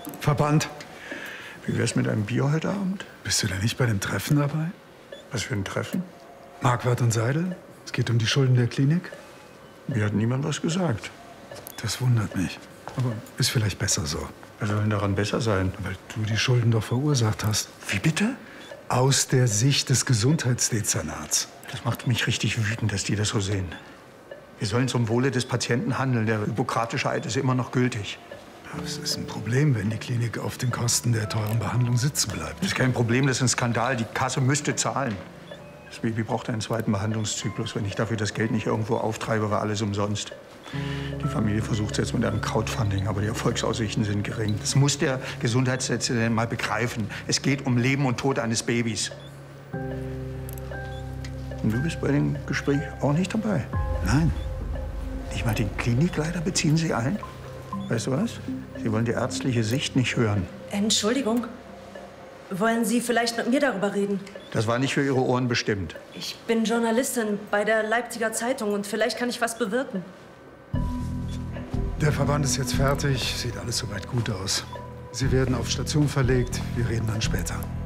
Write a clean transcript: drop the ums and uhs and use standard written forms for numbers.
Verband. Wie wär's mit einem Bier heute Abend? Bist du denn nicht bei dem Treffen dabei? Was für ein Treffen? Marquardt und Seidel? Es geht um die Schulden der Klinik? Mir hat niemand was gesagt. Das wundert mich. Aber ist vielleicht besser so. Was soll denn daran besser sein? Weil du die Schulden doch verursacht hast. Wie bitte? Aus der Sicht des Gesundheitsdezernats. Das macht mich richtig wütend, dass die das so sehen. Wir sollen zum Wohle des Patienten handeln. Der hippokratische Eid ist immer noch gültig. Das ist ein Problem, wenn die Klinik auf den Kosten der teuren Behandlung sitzen bleibt. Das ist kein Problem, das ist ein Skandal. Die Kasse müsste zahlen. Das Baby braucht einen zweiten Behandlungszyklus. Wenn ich dafür das Geld nicht irgendwo auftreibe, war alles umsonst. Die Familie versucht es jetzt mit einem Crowdfunding, aber die Erfolgsaussichten sind gering. Das muss der Gesundheitsdezernent mal begreifen. Es geht um Leben und Tod eines Babys. Und du bist bei dem Gespräch auch nicht dabei? Nein. Nicht mal den Klinikleiter beziehen Sie ein? Weißt du was? Sie wollen die ärztliche Sicht nicht hören. Entschuldigung. Wollen Sie vielleicht mit mir darüber reden? Das war nicht für Ihre Ohren bestimmt. Ich bin Journalistin bei der Leipziger Zeitung und vielleicht kann ich was bewirken. Der Verband ist jetzt fertig. Sieht alles soweit gut aus. Sie werden auf Station verlegt. Wir reden dann später.